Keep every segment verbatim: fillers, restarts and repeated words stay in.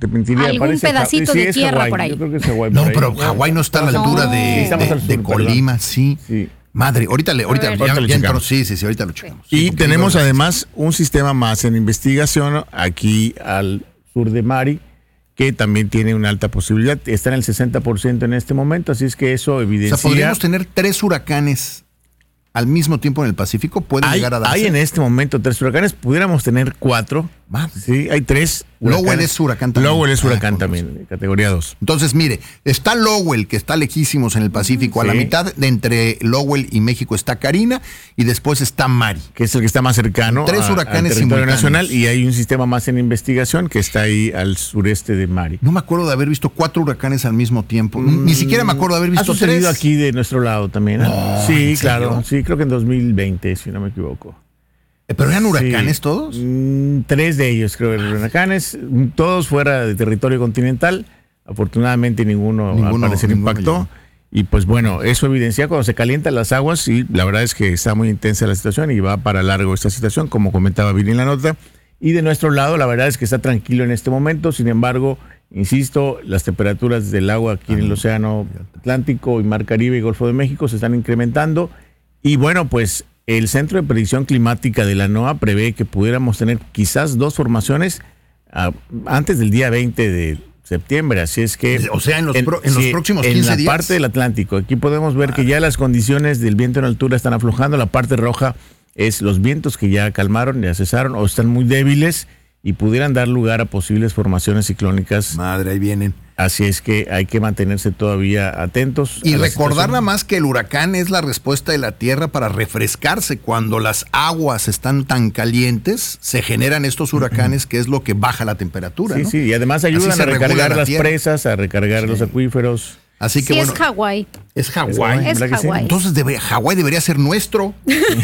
Algún parece pedacito sí, de es tierra Hawái. por ahí. Yo creo que es Hawái. No, por ahí. pero Hawái no está a la No. altura de, Estamos de, al sur, de perdón. Colima, sí. Sí. Madre, ahorita le, ahorita, A ver. ya, Ahorita lo ya entró, checamos. sí, sí, sí, ahorita lo checamos. Y Sí, porque tenemos digo, además un sistema más en investigación aquí al sur de Mari, que también tiene una alta posibilidad. Está en el sesenta por ciento en este momento, así es que eso o evidencia... sea, podríamos tener tres huracanes al mismo tiempo en el Pacífico, puede hay, llegar a darse. hay en este momento tres huracanes, pudiéramos tener cuatro. Madre. Sí, hay tres. Lowell huracanes. es huracán también. Lowell es Ah, huracán con también, categoría dos. Entonces, mire, está Lowell, que está lejísimos en el Pacífico. A la Sí. mitad de entre Lowell y México está Karina, y después está Mari. Que es el que está más cercano Tres a- huracanes al territorio simultáneos. nacional, y hay un sistema más en investigación que está ahí al sureste de Mari. No me acuerdo de haber visto cuatro huracanes al mismo tiempo. Ni siquiera me acuerdo de haber Ha visto sucedido tres. aquí de nuestro lado también. ¿eh? No, sí, ¿en claro. serio? Sí, creo que en dos mil veinte, si no me equivoco. Eh, ¿Pero eran huracanes Sí. todos? Mm, tres de ellos, creo, eran huracanes, mm, todos fuera de territorio continental. Afortunadamente ninguno, Ninguno- al parecer ninguno impactó. llegó. Y pues bueno, eso evidencia cuando se calientan las aguas, y la verdad es que está muy intensa la situación y va para largo esta situación, como comentaba Vini en la nota. Y de nuestro lado, la verdad es que está tranquilo en este momento. Sin embargo, insisto, las temperaturas del agua aquí en el Océano Atlántico y Mar Caribe y Golfo de México se están incrementando. Y bueno, pues el Centro de Predicción Climática de la NOAA prevé que pudiéramos tener quizás dos formaciones ah, antes del día veinte de septiembre. Así es que... O sea, en los pro- en los próximos quince En la días. parte del Atlántico. Aquí podemos ver que ya las condiciones del viento en altura están aflojando. La parte roja es los vientos que ya calmaron, ya cesaron o están muy débiles y pudieran dar lugar a posibles formaciones ciclónicas. Madre, ahí vienen. Así es que hay que mantenerse todavía atentos. Y a la recordar situación. nada más que el huracán es la respuesta de la Tierra para refrescarse. Cuando las aguas están tan calientes, se generan estos huracanes, que es lo que baja la temperatura. Sí, ¿no? sí, y además ayudan Así se a recargar regula la las tierra. presas, a recargar los acuíferos. Así que Sí, bueno, es Hawái. es Hawái. Es ¿verdad que sí? Hawái. Entonces debería- Hawái debería ser nuestro.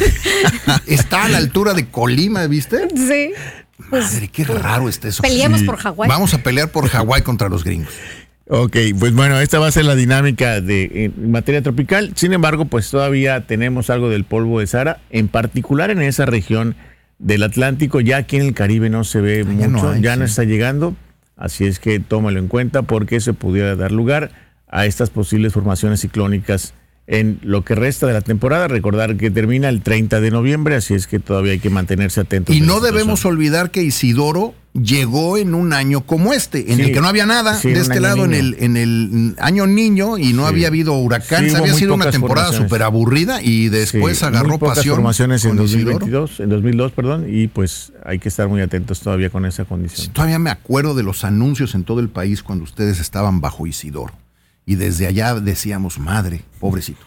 Está a la altura de Colima, ¿viste? Sí. Madre, qué raro está eso. Peleemos Sí. por Hawái. Vamos a pelear por Hawái contra los gringos. Ok, pues bueno, esta va a ser la dinámica de en materia tropical. Sin embargo, pues todavía tenemos algo del polvo de Sahara, en particular en esa región del Atlántico. Ya aquí en el Caribe no se ve Ah, ya mucho, no hay, ya no sí. está llegando. Así es que tómalo en cuenta, porque se pudiera dar lugar a estas posibles formaciones ciclónicas en lo que resta de la temporada. Recordar que termina el treinta de noviembre, así es que todavía hay que mantenerse atentos. Y de la no debemos situación. olvidar que Isidoro llegó en un año como este, en Sí. el que no había nada Sí, de un este año lado, en niño. el, en el año niño, y no Sí. había habido huracanes. Sí, hubo había muy sido una pocas temporada formaciones. súper aburrida y después Sí, agarró muy pocas pasión. formaciones en con dos mil Isidoro. veintidós, en dos mil dos, perdón, y pues hay que estar muy atentos todavía con esa Sí, condición. todavía me acuerdo de los anuncios en todo el país cuando ustedes estaban bajo Isidoro. Y desde allá decíamos, madre, pobrecitos.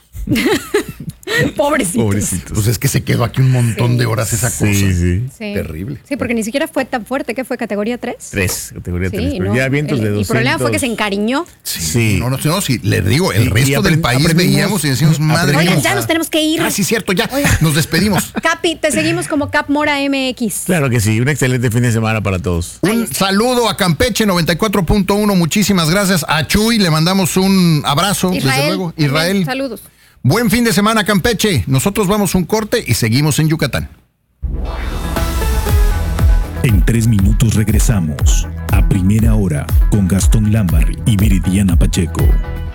Pobrecitos. Pobrecitos. Pues es que se quedó aquí un montón de horas esa cosa. Sí, sí. Sí. Terrible. Sí, porque ni siquiera fue tan fuerte. ¿Qué fue? ¿Categoría tres? Tres, categoría Sí, tres. Pero no, ya vientos el, de el doscientos. problema fue que se encariñó. Sí. Sí. No, no, no, sí, les digo, el Y- y resto del aprend- país aprendimos- veíamos y decíamos, madre Oigan, mía. ya nos tenemos que ir. Ah, sí, cierto, ya. Oigan. Nos despedimos. Capi, te seguimos como Cap Mora M X. Claro que sí, un excelente fin de semana para todos. Un saludo a Campeche noventa y cuatro punto uno, muchísimas gracias. A Chuy le mandamos un abrazo, Israel, desde luego. también, Israel. saludos. Buen fin de semana, Campeche. Nosotros vamos un corte y seguimos en Yucatán. En tres minutos regresamos a Primera Hora con Gastón Lámbar y Viridiana Pacheco.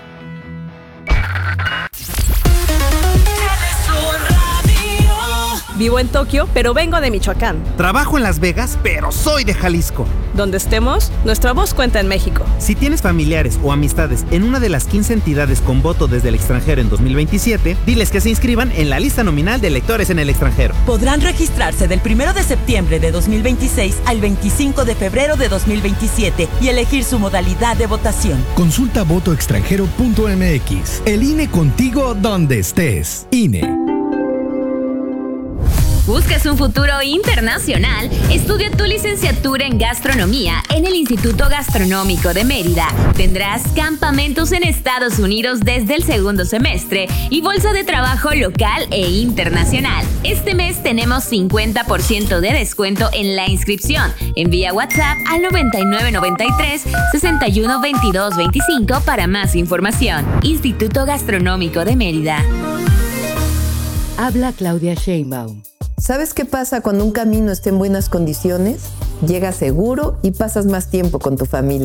Vivo en Tokio, pero vengo de Michoacán. Trabajo en Las Vegas, pero soy de Jalisco. Donde estemos, nuestra voz cuenta en México. Si tienes familiares o amistades en una de las quince entidades con voto desde el extranjero en dos mil veintisiete, diles que se inscriban en la lista nominal de electores en el extranjero. Podrán registrarse del primero de septiembre de dos mil veintiséis al veinticinco de febrero de dos mil veintisiete y elegir su modalidad de votación. Consulta voto extranjero punto m x. El I N E contigo donde estés. I N E. ¿Buscas un futuro internacional? Estudia tu licenciatura en gastronomía en el Instituto Gastronómico de Mérida. Tendrás campamentos en Estados Unidos desde el segundo semestre y bolsa de trabajo local e internacional. Este mes tenemos cincuenta por ciento de descuento en la inscripción. Envía WhatsApp al noventa y nueve noventa y tres, sesenta y uno veintidós veinticinco para más información. Instituto Gastronómico de Mérida. Habla Claudia Sheinbaum. ¿Sabes qué pasa cuando un camino está en buenas condiciones? Llegas seguro y pasas más tiempo con tu familia.